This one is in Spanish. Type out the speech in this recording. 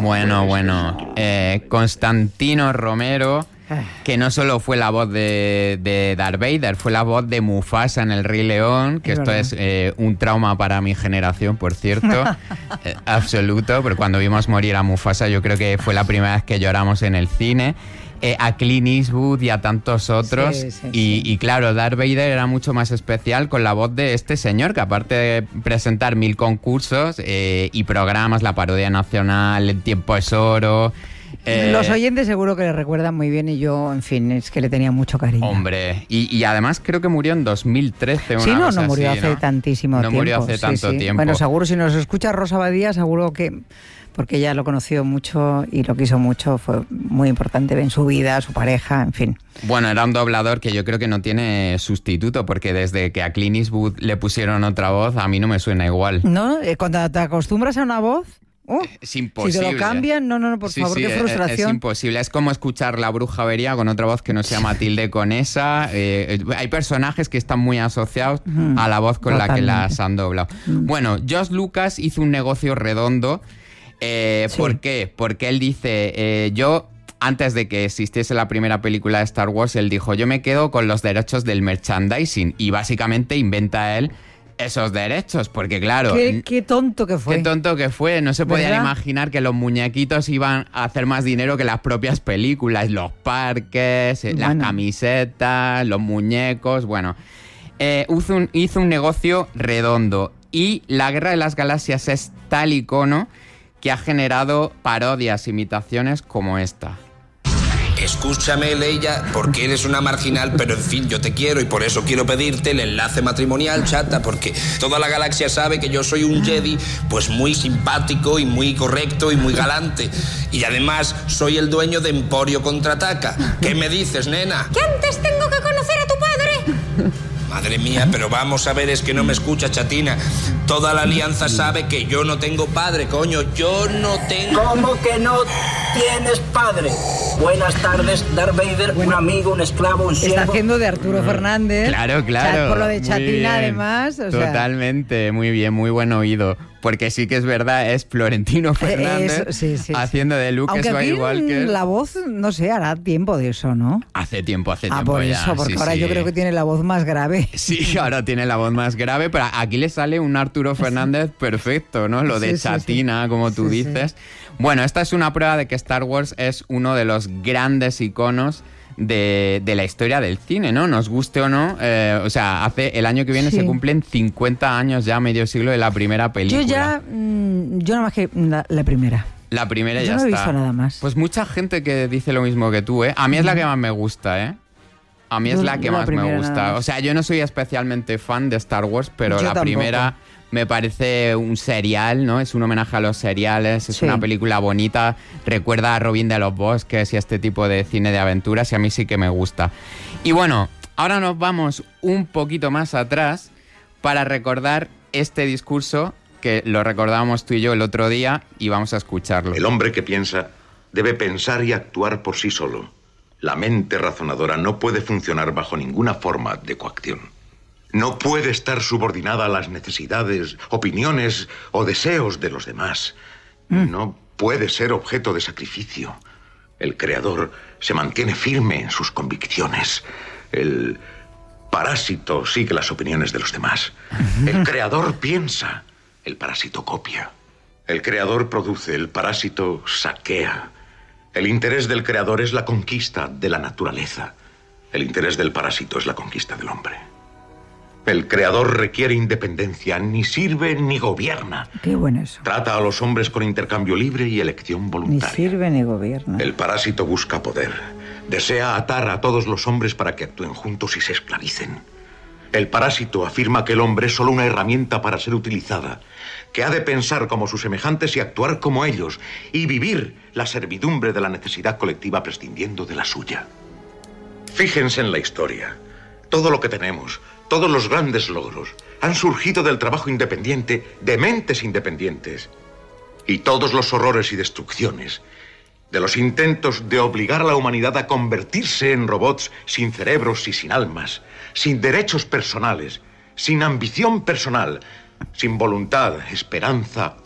Bueno. Constantino Romero, que no solo fue la voz de Darth Vader, fue la voz de Mufasa en El Rey León, que esto es un trauma para mi generación, por cierto, absoluto, pero cuando vimos morir a Mufasa yo creo que fue la primera vez que lloramos en el cine. A Clint Eastwood y a tantos otros. Y claro, Darth Vader era mucho más especial con la voz de este señor, que aparte de presentar 1000 concursos y programas, la parodia nacional, El tiempo es oro... Los oyentes seguro que le recuerdan muy bien y yo, en fin, es que le tenía mucho cariño. Hombre, y además creo que murió en 2013. Sí, no murió hace tantísimo tiempo. No murió hace tanto tiempo. Bueno, seguro si nos escucha Rosa Badía, seguro que... porque ella lo conoció mucho y lo quiso mucho, fue muy importante en su vida, su pareja, en fin. Bueno, era un doblador que yo creo que no tiene sustituto, porque desde que a Clint Eastwood le pusieron otra voz, a mí no me suena igual. ¿No? Cuando te acostumbras a una voz... es imposible. Si te lo cambian, no, por favor, qué frustración. Es imposible, es como escuchar La Bruja Avería con otra voz que no sea Matilde Conesa. Hay personajes que están muy asociados a la voz con la que las han doblado. Bueno, George Lucas hizo un negocio redondo. ¿Por qué? Porque él dice, antes de que existiese la primera película de Star Wars, él dijo, yo me quedo con los derechos del merchandising, y básicamente inventa él esos derechos, porque claro... Qué tonto que fue. Qué tonto que fue. No se podían imaginar que los muñequitos iban a hacer más dinero que las propias películas, los parques, las camisetas, los muñecos, bueno. Hizo un negocio redondo, y La Guerra de las Galaxias es tal icono que ha generado parodias, imitaciones como esta. Escúchame, Leia, porque eres una marginal, pero en fin, yo te quiero y por eso quiero pedirte el enlace matrimonial, chata, porque toda la galaxia sabe que yo soy un Jedi, pues muy simpático y muy correcto y muy galante. Y además soy el dueño de Emporio Contraataca. ¿Qué me dices, nena? Que antes tengo que conocer a tu padre. Madre mía, pero vamos a ver, es que no me escucha, chatina. Toda la alianza sabe que yo no tengo padre, coño. Yo no tengo... ¿Cómo que no tienes padre? Buenas tardes, Darth Vader, un amigo, un esclavo, un siervo. Está haciendo de Arturo Fernández. Claro. Por lo de chatina, además. Totalmente, muy bien, muy buen oído. Porque sí que es verdad, es Florentino Fernández haciendo de Luke Skywalker. La voz, no sé, hará tiempo de eso, ¿no? Hace tiempo por ya. Eso, porque ahora yo creo que tiene la voz más grave. Sí, ahora tiene la voz más grave, pero aquí le sale un Arturo Fernández perfecto, ¿no? Lo de chatina, como tú dices. Bueno, esta es una prueba de que Star Wars es uno de los grandes iconos de la historia del cine, ¿no? Nos guste o no, el año que viene se cumplen 50 años ya, medio siglo de la primera película. Yo nada más que la primera. La primera ya está. Yo no he visto nada más. Pues mucha gente que dice lo mismo que tú, ¿eh? A mí es la que más me gusta, ¿eh? A mí es la que más me gusta. O sea, yo no soy especialmente fan de Star Wars, pero la primera me parece un serial, ¿no? Es un homenaje a los seriales, es una película bonita, recuerda a Robin de los Bosques y este tipo de cine de aventuras, y a mí sí que me gusta. Y bueno, ahora nos vamos un poquito más atrás para recordar este discurso que lo recordábamos tú y yo el otro día, y vamos a escucharlo. El hombre que piensa debe pensar y actuar por sí solo. La mente razonadora no puede funcionar bajo ninguna forma de coacción. No puede estar subordinada a las necesidades, opiniones o deseos de los demás. No puede ser objeto de sacrificio. El creador se mantiene firme en sus convicciones. El parásito sigue las opiniones de los demás. El creador piensa, el parásito copia. El creador produce, el parásito saquea. El interés del creador es la conquista de la naturaleza. El interés del parásito es la conquista del hombre. El creador requiere independencia, ni sirve ni gobierna. Qué bueno eso. Trata a los hombres con intercambio libre y elección voluntaria. Ni sirve ni gobierna. El parásito busca poder. Desea atar a todos los hombres para que actúen juntos y se esclavicen. El parásito afirma que el hombre es solo una herramienta para ser utilizada, que ha de pensar como sus semejantes y actuar como ellos, y vivir la servidumbre de la necesidad colectiva prescindiendo de la suya. Fíjense en la historia. Todo lo que tenemos, todos los grandes logros, han surgido del trabajo independiente de mentes independientes. Y todos los horrores y destrucciones, de los intentos de obligar a la humanidad a convertirse en robots sin cerebros y sin almas, sin derechos personales, sin ambición personal, sin voluntad, esperanza